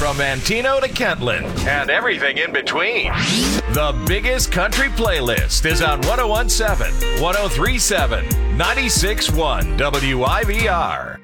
from Antino to Kentland and everything in between. The biggest country playlist is on 1017, 1037, 96.1 WIVR.